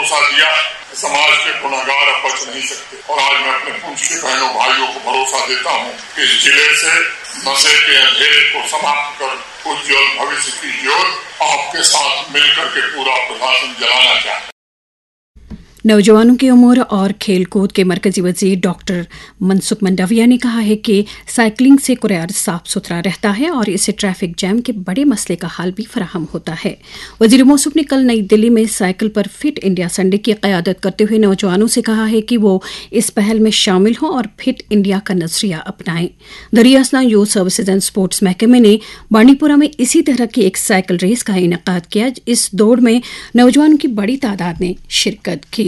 भरोसा दिया कि समाज के गुनहगार अब बच नहीं सकते। और आज मैं अपने पूंछ के बहनों भाइयों को भरोसा देता हूँ कि इस जिले से नशे के अंधेरे को समाप्त कर उज्जवल भविष्य की ज्योत आपके साथ मिलकर के पूरा प्रशासन जलाना चाहता है। नौजवानों की उम्र और खेलकूद के मरकजी वजीर डॉक्टर मनसुख मंडाविया ने कहा है कि साइकिलिंग से कुरैर साफ सुथरा रहता है और इससे ट्रैफिक जैम के बड़े मसले का हल भी फराहम होता है। वजीर मौसूफ ने कल नई दिल्ली में साइकिल पर फिट इंडिया संडे की क़यादत करते हुए नौजवानों से कहा है कि वो इस पहल में शामिल हों और फिट इंडिया का नजरिया अपनाएं। दरियासना यूथ सर्विसेज एंड स्पोर्ट्स महकमे ने बांडीपुरा में इसी तरह की एक साइकिल रेस का इनेकाद किया। इस दौड़ में नौजवानों की बड़ी तादाद ने शिरकत की।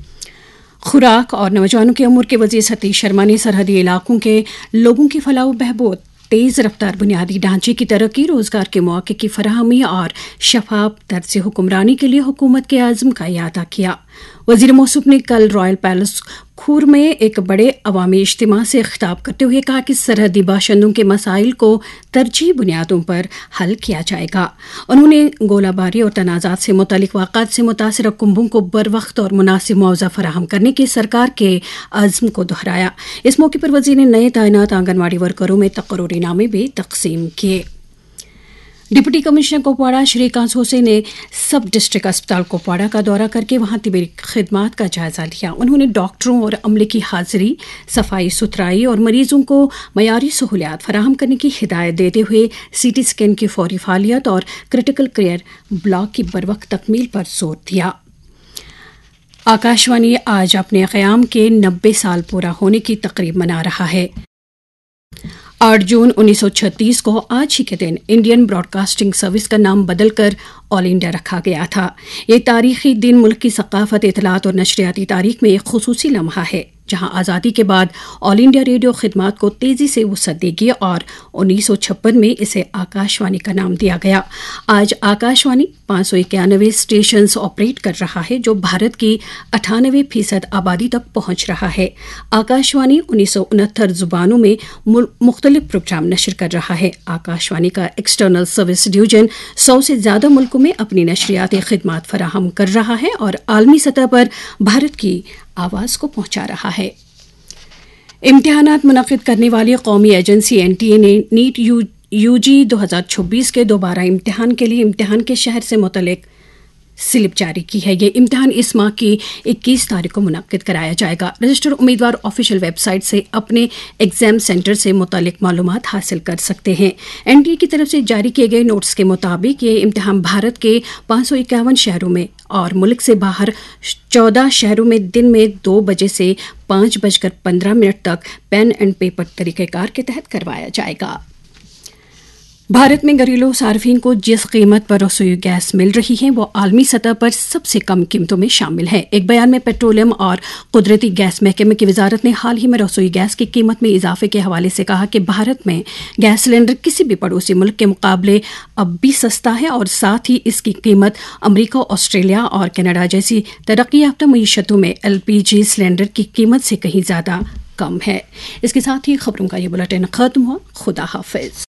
खुराक और नौजवानों की उम्र के वजीर सतीश शर्मा ने सरहदी इलाकों के लोगों की फलाह बहबूद, तेज रफ्तार बुनियादी ढांचे की तरक्की, रोजगार के मौके की फराहमी और शफाफ तर्ज हुक्मरानी के लिए हुकूमत के आज़म का इयादा किया। वजीर मौसूफ ने कल रॉयल पैलेस खूर में एक बड़े अवामी इज्तिमा से खिताब करते हुए कहा कि सरहदी बाशिंदों के मसाइल को तरजीही बुनियादों पर हल किया जाएगा। उन्होंने गोलाबारी और तनाज़ात से मुतालिक वाक़ात से मुतासिर कुंभों को बर वक्त और मुनासिब मुआवजा फराहम करने के सरकार के अज़्म को दोहराया। इस मौके पर वज़ीर ने नए तैनात आंगनवाड़ी वर्करों में तकर्रुरी नामे भी तकसीम किए। डिप्टी कमिश्नर कुपवाड़ा श्रीकांत होसे ने सब डिस्ट्रिक्ट अस्पताल कुपवाड़ा का दौरा करके वहां तिब्बी खिदमात का जायजा लिया। उन्होंने डॉक्टरों और अमले की हाजिरी, सफाई सुथराई और मरीजों को मयारी सहूलियात फराहम करने की हिदायत देते हुए सीटी स्कैन की फौरी फालियत और क्रिटिकल केयर ब्लॉक की बरवक्त तकमील पर जोर दिया। आकाशवाणी आज अपने क़याम के 90 साल पूरा होने की तकरीब मना रहा है। 8 जून 1936 को आज ही के दिन इंडियन ब्रॉडकास्टिंग सर्विस का नाम बदलकर ऑल इंडिया रखा गया था। ये तारीखी दिन मुल्क की सकाफत, इतलात और नशरियाती तारीख में एक खुसूसी लम्हा है जहां आज़ादी के बाद ऑल इंडिया रेडियो खिदमात को तेज़ी से वसअत देगी और 1956 में इसे आकाशवाणी का नाम दिया गया। आज आकाशवाणी 591 स्टेशंस ऑपरेट कर रहा है जो भारत की 98% आबादी तक पहुंच रहा है। आकाशवाणी 1969 जुबानों में मुख्तलिफ प्रोग्राम नशर कर रहा है। आकाशवाणी का एक्सटर्नल सर्विस डिवीजन 100 से ज़्यादा मुल्कों में अपनी नशरियाती खिदमात फराहम कर रहा है और आलमी सतह पर भारत की आवाज़ को पहुंचा रहा है। इम्तिहानात मुनक़िद करने वाली कौमी एजेंसी एनटीए ने नीट यूजी 2026 के दोबारा इम्तिहान के लिए इम्तिहान के शहर से मुतल्लिक स्लिप जारी की है। ये इम्तिहान इस माह की 21 तारीख को मुनक़िद कराया जाएगा। रजिस्टर्ड उम्मीदवार ऑफिशियल वेबसाइट से अपने एग्जाम सेंटर से मुतालिक मालूमात हासिल कर सकते हैं। एनटीए की तरफ से जारी किए गए नोट्स के मुताबिक ये इम्तिहान भारत के 551 शहरों में और मुल्क से बाहर 14 शहरों में दिन में 2 बजे से 5:15 तक पेन एंड पेपर तरीक़ेकार के तहत करवाया जाएगा। भारत में घरेलू सार्फिन को जिस कीमत पर रसोई गैस मिल रही है वो आलमी सतह पर सबसे कम कीमतों में शामिल है। एक बयान में पेट्रोलियम और कुदरती गैस महकमे की वजारत ने हाल ही में रसोई गैस की कीमत में इजाफे के हवाले से कहा कि भारत में गैस सिलेंडर किसी भी पड़ोसी मुल्क के मुकाबले अब भी सस्ता है और साथ ही इसकी कीमत अमरीका, ऑस्ट्रेलिया और कनाडा जैसी तरक्की याफ्ता मईशतों में एलपीजी सिलेंडर की कीमत से कहीं ज़्यादा कम है। इसके साथ ही खबरों का ये बुलेटिन खत्म हुआ। खुदा हाफिज।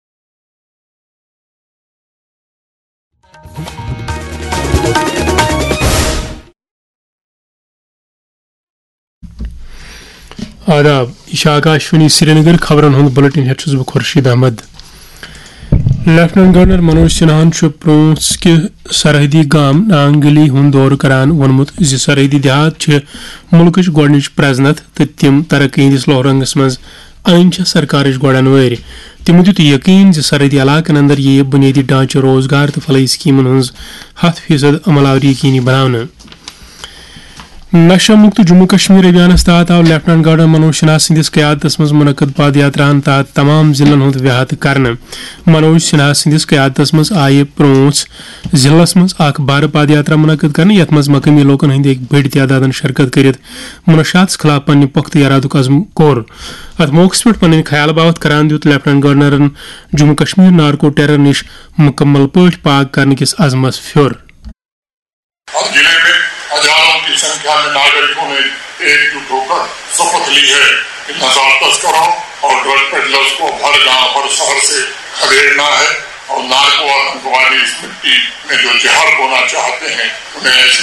आदाब, आकाशवाणी श्रीनगर खबरन हंद बुलेटिन हेचुस बह खुर्शीद अहमद। लेफ्टिनेंट गवर्नर मनोज सिन्हान पुंछ के सरहदी गाम नांगली हंद दौर करान वोनमुत ज सरहदी देहात मुल्कच गोडनिच प्रजनत तो तिम तरक्की हंदिस लोहरंगस मज अन सरकारच गोड़न वर। तिमो दित यकीन ज सरहदी इलाकन अंदर ये बुनियादी ढांचे, रोजगार तो फलाई स्कीमन हंज 100% अमलावरी यकीनी बनाने। नशा मुक्त जम्मू कश्मीर अभियानस तहत आव लेफ्टिनेंट गवर्नर मनोज सिन्हा सिंदिस क़यादतस मज मुनक़द पद यात्राहन तहत तमाम जिलन हंद व्याहत करने। मनोज सिन्हा सिंदिस क़यादतस मज आय पुंछ जिलस मज अख बार पद यात्रा मुनक़द करने यथ मज मकामी लोकन हंद एक बड़ तादादन शिरकत करित मुनशात खिलाफ पन्ने पुख्त इरादुक अज़्म कोर। अत मौके पर पन्ने ख्याल बावत करान दित lieutenant गवर्नरन Jammu Kashmir narco terror निश मुकम्मल पठ पाक करने किस अज़मस फ्योर। संख्या में नागरिकों ने एकजुट होकर शपथ ली है कि नशा तस्करों और ड्रग पेडलर्स को हर गांव हर शहर से खदेड़ना है और नार्को आतंकवादी इस मिट्टी में जो जहर बोना चाहते हैं उन्हें